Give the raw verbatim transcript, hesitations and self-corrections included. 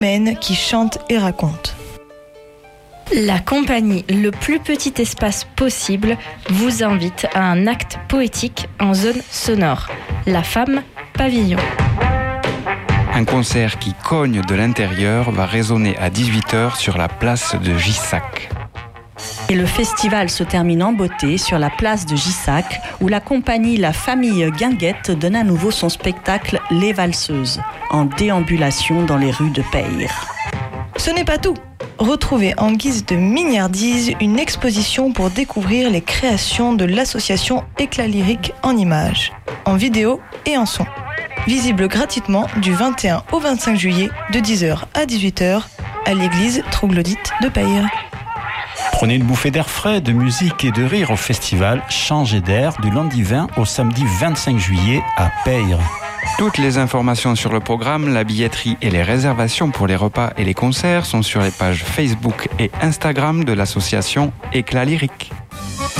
humaine qui chante et raconte. La compagnie Le plus petit espace possible vous invite à un acte poétique en zone sonore. La femme pavillon. Un concert qui cogne de l'intérieur va résonner à dix-huit heures sur la place de Gissac. Et le festival se termine en beauté sur la place de Gissac, où la compagnie La Famille Guinguette donne à nouveau son spectacle Les Valseuses, en déambulation dans les rues de Peyre. Ce n'est pas tout. Retrouvez en guise de mignardise une exposition pour découvrir les créations de l'association Éclat Lyrique en images, en vidéo et en son. Visible gratuitement du vingt et un au vingt-cinq juillet de dix heures à dix-huit heures à l'église troglodyte de Peyre. Prenez une bouffée d'air frais, de musique et de rire au festival Changer d'air du lundi vingt au samedi vingt-cinq juillet à Peyre. Toutes les informations sur le programme, la billetterie et les réservations pour les repas et les concerts sont sur les pages Facebook et Instagram de l'association Éclat Lyrique.